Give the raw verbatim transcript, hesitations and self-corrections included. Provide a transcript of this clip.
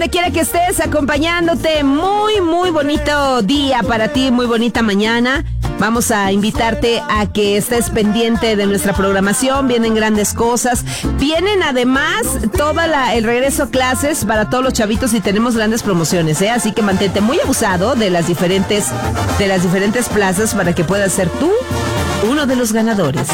donde quiera que estés, acompañándote. Muy, muy bonito día para ti, muy bonita mañana. Vamos a invitarte a que estés pendiente de nuestra programación. Vienen grandes cosas. Vienen además toda la, el regreso a clases para todos los chavitos y tenemos grandes promociones, ¿eh? Así que mantente muy abusado de las diferentes, de las diferentes plazas para que puedas ser tú uno de los ganadores.